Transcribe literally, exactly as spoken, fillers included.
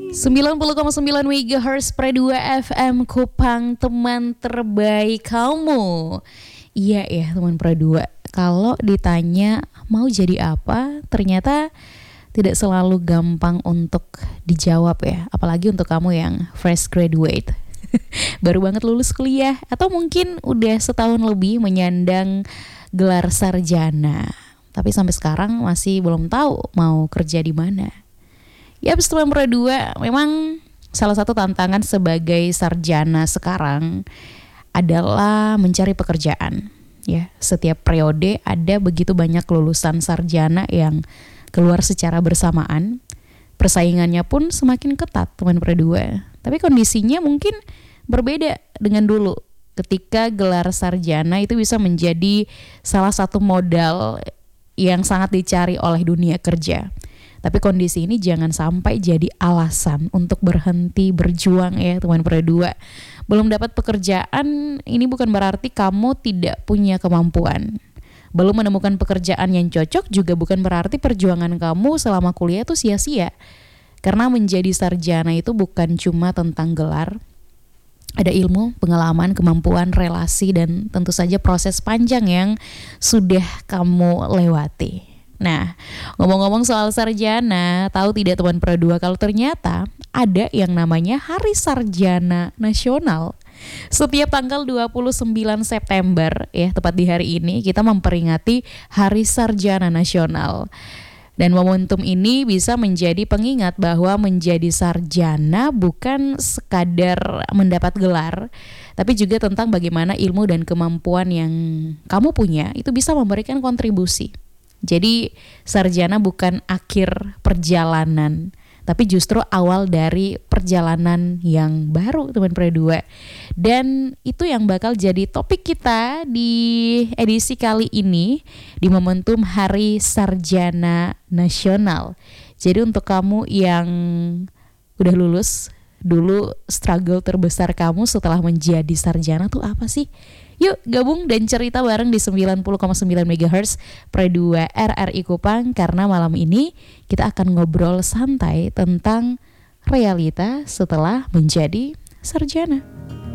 sembilan puluh koma sembilan megahertz per dua F M Kupang, teman terbaik kamu. Iya ya teman per dua. Kalau ditanya mau jadi apa, ternyata tidak selalu gampang untuk dijawab ya. Apalagi untuk kamu yang fresh graduate. Baru banget lulus kuliah atau mungkin udah setahun lebih menyandang gelar sarjana. Tapi sampai sekarang masih belum tahu mau kerja di mana. Ya, teman per dua, memang salah satu tantangan sebagai sarjana sekarang adalah mencari pekerjaan. Ya, setiap periode ada begitu banyak lulusan sarjana yang keluar secara bersamaan. Persaingannya pun semakin ketat, teman per dua. Tapi kondisinya mungkin berbeda dengan dulu. Ketika gelar sarjana itu bisa menjadi salah satu modal yang sangat dicari oleh dunia kerja. Tapi kondisi ini jangan sampai jadi alasan untuk berhenti berjuang ya teman per dua. Belum dapat pekerjaan, ini bukan berarti kamu tidak punya kemampuan. Belum menemukan pekerjaan yang cocok juga bukan berarti perjuangan kamu selama kuliah itu sia-sia. Karena menjadi sarjana itu bukan cuma tentang gelar. Ada ilmu, pengalaman, kemampuan, relasi, dan tentu saja proses panjang yang sudah kamu lewati. Nah, ngomong-ngomong soal sarjana, tahu tidak teman per dua kalau ternyata ada yang namanya Hari Sarjana Nasional. Setiap tanggal dua puluh sembilan September, ya tepat di hari ini, kita memperingati Hari Sarjana Nasional. Dan momentum ini bisa menjadi pengingat bahwa menjadi sarjana bukan sekadar mendapat gelar, tapi juga tentang bagaimana ilmu dan kemampuan yang kamu punya itu bisa memberikan kontribusi. Jadi sarjana bukan akhir perjalanan, tapi justru awal dari perjalanan yang baru teman per dua. Dan itu yang bakal jadi topik kita di edisi kali ini di momentum Hari Sarjana Nasional. Jadi untuk kamu yang udah lulus, dulu struggle terbesar kamu setelah menjadi sarjana tuh apa sih? Yuk gabung dan cerita bareng di sembilan puluh koma sembilan megahertz per dua R R I Kupang, karena malam ini kita akan ngobrol santai tentang realita setelah menjadi sarjana.